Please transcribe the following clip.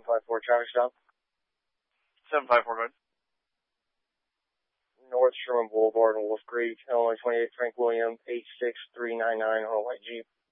754 traffic stop. 754, go ahead. North Sherman Boulevard, Wolf Creek, Illinois 28, Frank William, 86399 on a white Jeep.